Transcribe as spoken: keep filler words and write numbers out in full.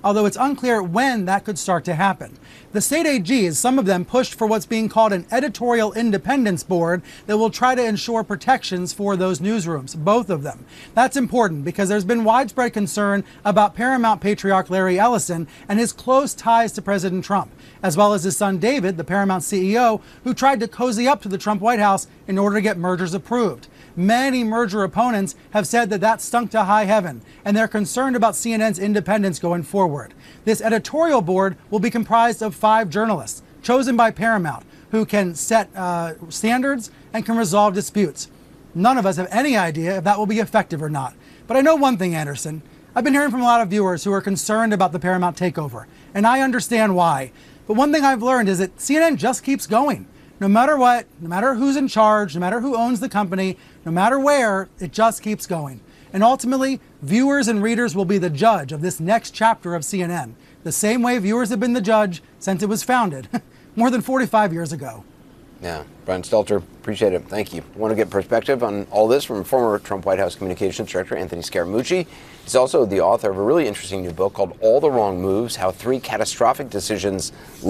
although it's unclear when that could start to happen. The state A Gs, some of them pushed for what's being called an editorial independence board that will try to ensure protections for those newsrooms, both of them. That's important because there's been widespread concern about Paramount patriarch Larry Ellison and his close ties to President Trump, as well as his son David, the Paramount C E O, who tried to cozy up to the Trump White House in order to get mergers approved. Many merger opponents have said that that stunk to high heaven, and they're concerned about C N N's independence going forward. This editorial board will be comprised of five journalists chosen by Paramount who can set uh, standards and can resolve disputes. None of us have any idea if that will be effective or not. But I know one thing, Anderson. I've been hearing from a lot of viewers who are concerned about the Paramount takeover, and I understand why. But one thing I've learned is that C N N just keeps going. No matter what, no matter who's in charge, no matter who owns the company, no matter where, it just keeps going. And ultimately, viewers and readers will be the judge of this next chapter of C N N, the same way viewers have been the judge since it was founded, more than forty-five years ago. Yeah, Brian Stelter, appreciate it. Thank you. I want to get perspective on all this from former Trump White House Communications Director Anthony Scaramucci. He's also the author of a really interesting new book called All the Wrong Moves: How Three Catastrophic Decisions